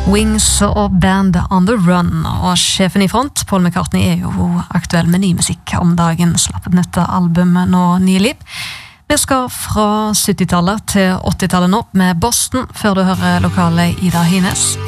Wings og Band on the Run, og sjefen i front, Paul McCartney, er jo aktuell med ny musikk om dagen, slapp et nytt album nå nylig. Vi skal fra 70-tallet til 80-tallet nå med Boston, før du hører lokale Ida Hines.